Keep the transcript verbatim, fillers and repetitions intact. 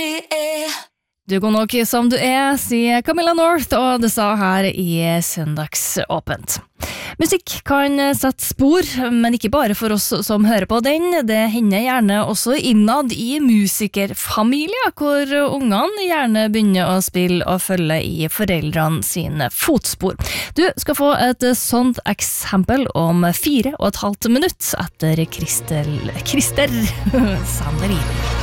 Du går nok som du er, sier Camilla North, og det sa her i Søndagsåpent. Musikk kan sette spor, men ikke bare for oss som hører på den. Det hender gjerne også innad i musikerfamilier, hvor ungene gjerne begynner å spille og følge i foreldrene sine fotspor. Du skal få et sånt eksempel om fire og et halvt minutt etter Kristel, Krister Sandelin.